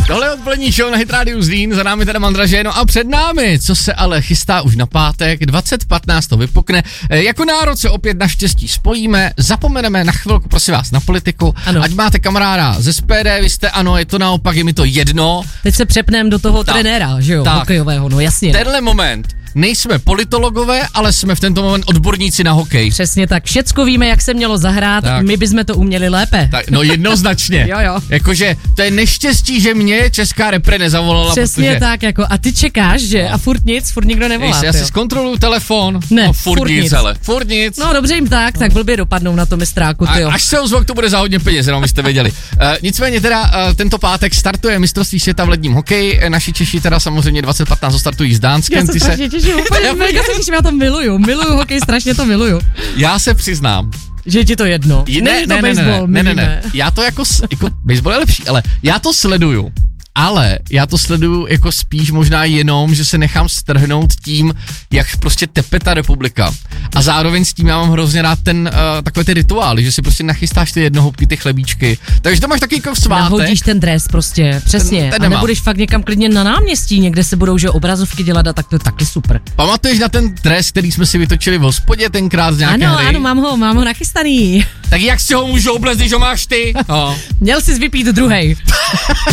Tohle je odpolední show na Hit Radio Zlín, za námi teda Mandraže, no a před námi, co se ale chystá už na pátek, 2015 to vypukne. Jako národ se opět naštěstí spojíme, zapomeneme na chvilku, prosím vás, na politiku, ano. Ať máte kamaráda ze SPD, vy jste ano, je to naopak, je mi to jedno. Teď se přepneme do toho trenéra, že jo, hokejového, no jasně. Tenhle moment. Nejsme politologové, ale jsme v tento moment odborníci na hokej. Přesně tak, všecko víme, jak se mělo zahrát, tak. My bychom to uměli lépe. Tak, no jednoznačně. Jo. Jakože to je neštěstí, že mě česká repre nezavolala. Přesně protože... tak, jako a ty čekáš, že? No. A furt nikdo nevolá. Já si zkontroluju telefon. Ne, no, furt nic. Ale. Furt nic. No dobře jim tak blbě dopadnou na to mistráku, tyjo. Až se ozvou, to bude za hodně peněz, jenom byste věděli. Nicméně teda tento pátek startuje mistrovství světa v ledním hokeji. Naši Češi teda samozřejmě 2015 startují s Dánskem. Já to miluju hokej, strašně to miluju. Já se přiznám, že je ti to jedno. Není to baseball, ne. Já to jako baseball je lepší, ale já to sleduju. Ale já to sleduju jako spíš možná jenom, že se nechám strhnout tím, jak prostě tepe ta republika. A zároveň s tím já mám hrozně rád takové ty rituály, že si prostě nachystáš ty jednohubky, ty chlebíčky. Takže to máš taky jako svátek. Nahodíš ten dres prostě, přesně. Ten a nebudeš fakt někam klidně na náměstí, někde se budou že obrazovky dělat a tak to je taky super. Pamatuješ na ten dres, který jsme si vytočili v hospodě tenkrát z nějaké hry? Ano, mám ho nachystaný. Tak jak si ho můžu oblést, když ho máš ty? Měl jsi vypít druhej.